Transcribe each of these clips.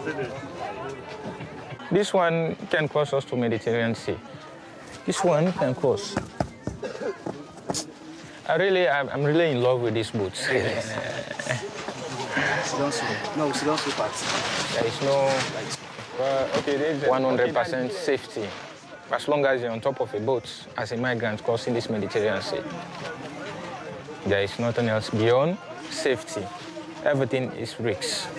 This one can cross us to Mediterranean Sea. This one can cross. I'm really in love with these boats. There is no 100% safety as long as you're on top of a boat as a migrant crossing this Mediterranean Sea. There is nothing else beyond safety. Everything is risk.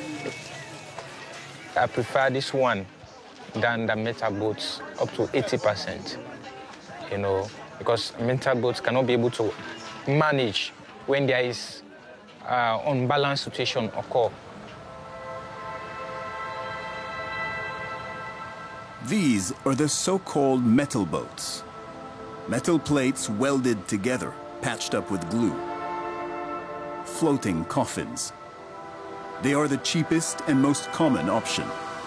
I prefer this one than the metal boats up to 80%, you know, because metal boats cannot be able to manage when there is unbalanced situation occur. These are the so-called metal boats. Metal plates welded together, patched up with glue. Floating coffins. They are the cheapest and most common option.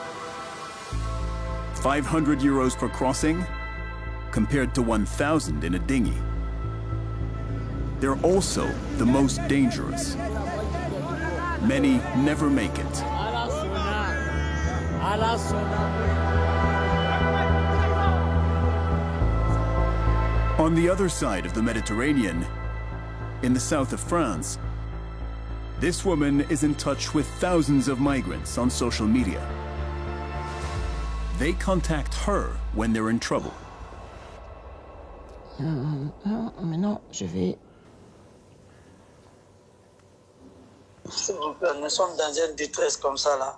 500 euros per crossing, compared to 1,000 in a dinghy. They're also the most dangerous. Many never make it. On the other side of the Mediterranean, in the south of France, this woman is in touch with thousands of migrants on social media. They contact her when they're in trouble. Maintenant, je vais... Nous sommes dans une détresse comme ça, là.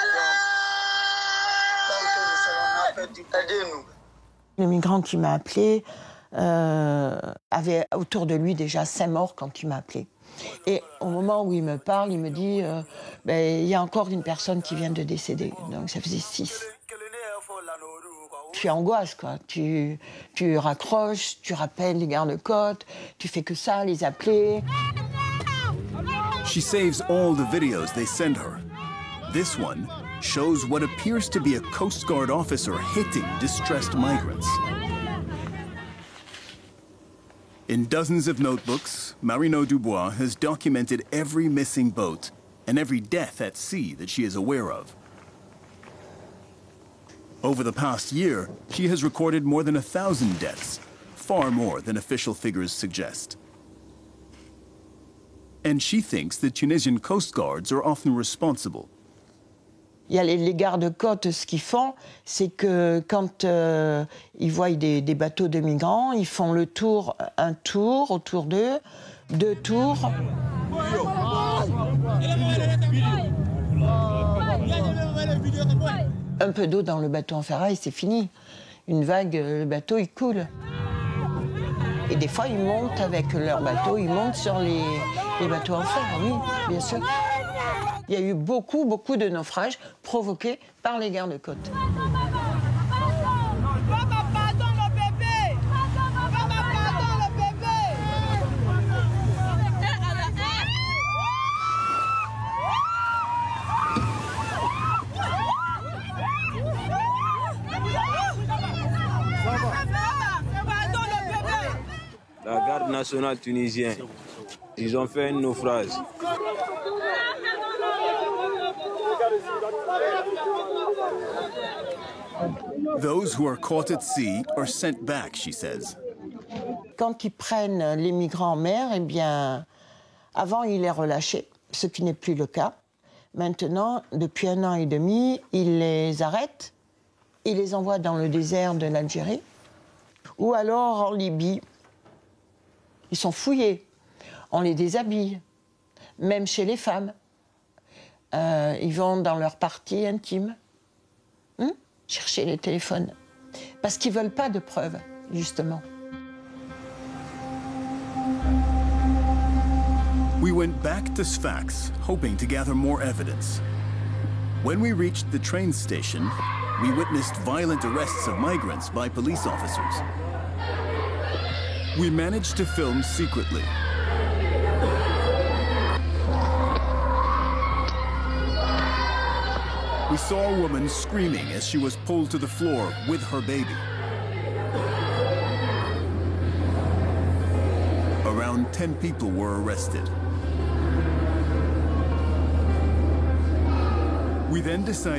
Aidez-nous. Le migrant qui m'a appelé avait autour de lui déjà 5 morts quand il m'a appelé. Et au moment où il me parle, il me dit il y a encore une personne qui vient de décéder. Donc ça faisait 6. Tu angoisses, quoi. Tu raccroches, tu rappelles les gardes-côtes, tu fais que ça, les appeler. She saves all the videos they send her. This one shows what appears to be a Coast Guard officer hitting distressed migrants. In dozens of notebooks, Marino Dubois has documented every missing boat and every death at sea that she is aware of. Over the past year, she has recorded more than 1,000 deaths, far more than official figures suggest. And she thinks the Tunisian Coast Guards are often responsible. Il y a les gardes-côtes, ce qu'ils font, c'est que quand ils voient des bateaux de migrants, ils font le tour, un tour autour d'eux, 2 tours. Un peu d'eau dans le bateau en ferraille, c'est fini. Une vague, le bateau, il coule. Et des fois, ils montent avec leur bateau, ils montent sur les bateaux en fer, oui, bien sûr. Il y a eu beaucoup de naufrages provoqués par les gardes-côtes. La garde nationale tunisienne, ils ont fait un naufrage. Those who are caught at sea are sent back, she says. Quand ils prennent les migrants en mer, eh bien, avant, ils les relâchaient, ce qui n'est plus le cas. Maintenant, depuis 1 an et demi, ils les arrêtent, ils les envoient dans le désert de l'Algérie, ou alors en Libye. Ils sont fouillés, on les déshabille, même chez les femmes. Ils vont dans leur partie intime, chercher les téléphones, parce qu'ils ne veulent pas de preuves, justement. We went back to Sfax, hoping to gather more evidence. When we reached the train station, we witnessed violent arrests of migrants by police officers. We managed to film secretly. We saw a woman screaming as she was pulled to the floor with her baby. Around 10 people were arrested. We then decided